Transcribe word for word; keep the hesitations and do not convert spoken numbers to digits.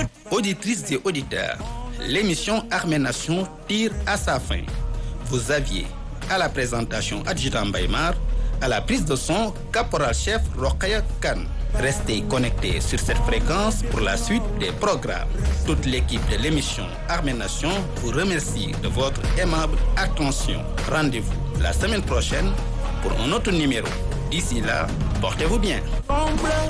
Auditrices et auditeurs, l'émission Armée Nation tire à sa fin. Vous aviez à la présentation Adjudant Baymar, à la prise de son Caporal-chef Rokhaya Kane. Restez connectés sur cette fréquence pour la suite des programmes. Toute l'équipe de l'émission Armée Nation vous remercie de votre aimable attention. Rendez-vous la semaine prochaine pour un autre numéro. D'ici là, portez-vous bien.